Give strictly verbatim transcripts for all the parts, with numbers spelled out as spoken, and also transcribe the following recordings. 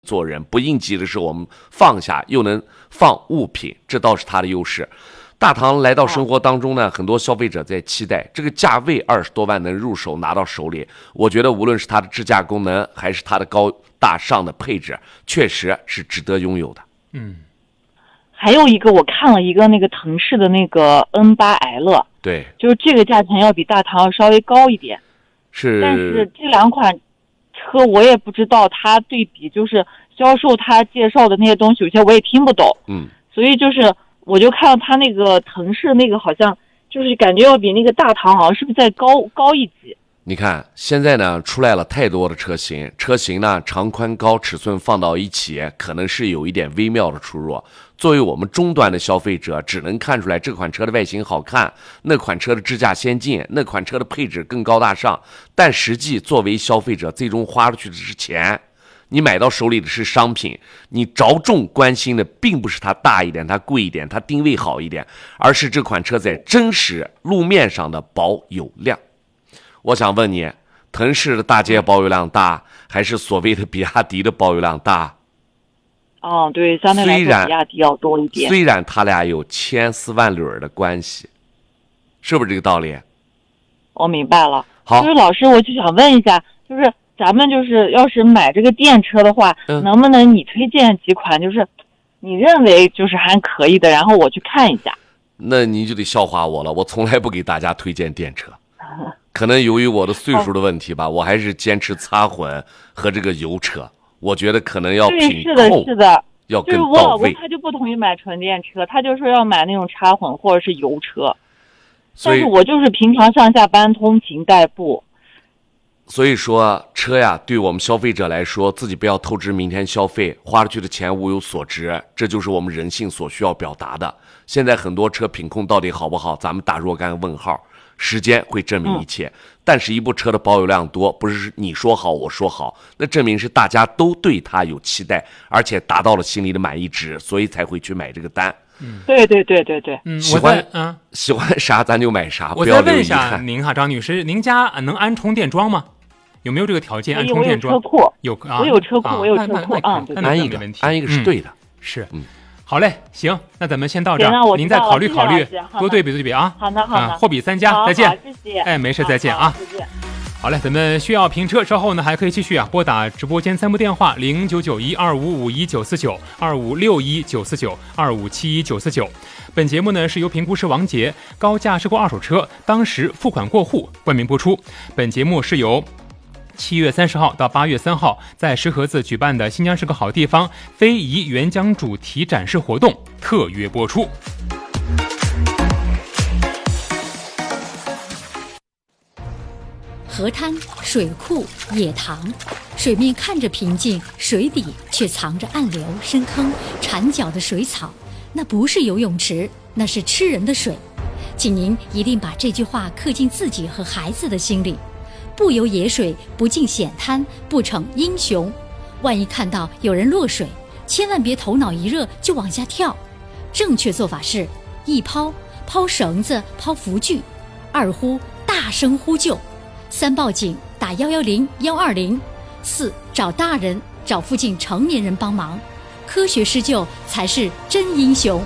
做人，不应急的时候我们放下，又能放物品，这倒是它的优势。大唐来到生活当中呢，很多消费者在期待这个价位二十多万能入手拿到手里，我觉得无论是它的智驾功能，还是它的高大上的配置，确实是值得拥有的。 嗯， 还有一个我看了一个那个腾势的那个 N 八 L， 对， 就是这个价钱要比大唐要稍微高一点， 是， 但是这两款车我也不知道它对比，就是销售他介绍的那些东西，有些我也听不懂， 嗯， 所以就是我就看到他那个腾势那个好像就是感觉要比那个大唐好像是不是再高高一级。 你看现在呢出来了太多的车型，车型呢长宽高尺寸放到一起，可能是有一点微妙的出入。作为我们终端的消费者，只能看出来这款车的外形好看，那款车的支架先进，那款车的配置更高大上，但实际作为消费者最终花出去的是钱，你买到手里的是商品，你着重关心的并不是它大一点，它贵一点，它定位好一点，而是这款车在真实路面上的保有量。我想问你，腾势的大街保有量大，还是所谓的比亚迪的保有量大？ 哦，对，相对来说比亚迪要多一点。 虽然它俩有千丝万缕的关系，是不是这个道理？ 我明白了。 好， 就是老师，我就想问一下，就是咱们就是要是买这个电车的话， 嗯、 能不能你推荐几款，就是你认为就是还可以的，然后我去看一下。 那你就得笑话我了，我从来不给大家推荐电车。可能由于我的岁数的问题吧，我还是坚持擦混和这个油车。我觉得可能要品控， 是的，是的， 要更就是我老公他就不同意买纯电车，他就说要买那种插混或者是油车。但是我就是平常上下班通勤代步。 所以说车呀，对我们消费者来说，自己不要透支明天消费，花出去的钱物有所值，这就是我们人性所需要表达的。现在很多车品控到底好不好，咱们打若干问号。时间会证明一切、嗯、但是一部车的保有量多，不是你说好我说好，那证明是大家都对它有期待，而且达到了心里的满意值，所以才会去买这个单。 嗯， 对对对对对， 嗯， 喜欢嗯喜欢啥咱就买啥。 我再问一下您哈，张女士，您家能安充电桩吗？有没有这个条件安充电桩？ 我有车库， 有啊， 我有车库， 啊、 我有车库啊， 安一个，安一个是对的。 嗯、是， 嗯。 好嘞，行，那咱们先到这儿，您再考虑考虑，多对比对比啊。 好的，好的， 啊、货比三家，再见。 谢谢。 哎，没事，再见啊。 再见。 好嘞，咱们需要评车，稍后呢还可以继续啊，拨打直播间三部电话零九九一二五五一九四九二五六一九四九二五七一九四九。本节目呢是由评估师王杰高价收购二手车，当时付款过户冠名播出。本节目是由七月三十号到八月三号，在石河子举办的新疆是个好地方非遗援疆主题展示活动特约播出。 河滩、水库、野塘，水面看着平静，水底却藏着暗流、深坑、缠脚的水草，那不是游泳池，那是吃人的水。请您一定把这句话刻进自己和孩子的心里。不游野水，不进险滩，不成英雄。万一看到有人落水，千万别头脑一热就往下跳。正确做法是：一抛，抛绳子，抛浮具；二呼，大声呼救；三报警，打幺幺零、幺二零；四找大人，找附近成年人帮忙。科学施救才是真英雄。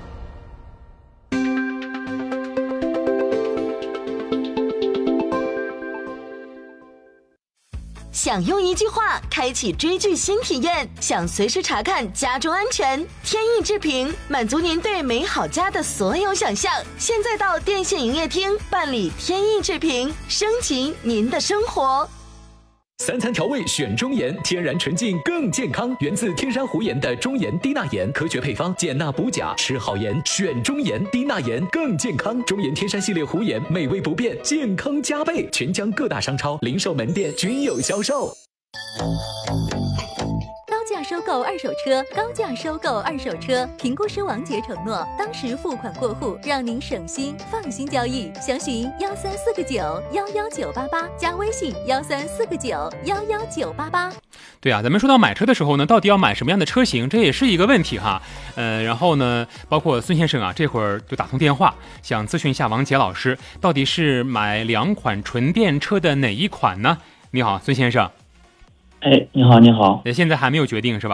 想用一句话开启追剧新体验，想随时查看家中安全，天意之平满足您对美好家的所有想象。现在到电信营业厅办理天意之平，升级您的生活。 三餐调味选中盐，天然纯净更健康，源自天山湖盐的中盐低钠盐，科学配方，减钠补钾，吃好盐选中盐，低钠盐更健康。中盐天山系列湖盐，美味不变，健康加倍，全疆各大商超、零售门店均有销售。 高价收购二手车，高价收购二手车。评估师王杰承诺，当时付款过户，让您省心放心交易。详询幺三四个九幺幺九八八，加微信幺三四个九幺幺九八八。 对啊，咱们说到买车的时候呢，到底要买什么样的车型，这也是一个问题哈。呃，然后呢，包括孙先生啊，这会儿就打通电话，想咨询一下王杰老师，到底是买两款纯电车的哪一款呢？你好，孙先生。 哎，你好，你好。 现在还没有决定是吧？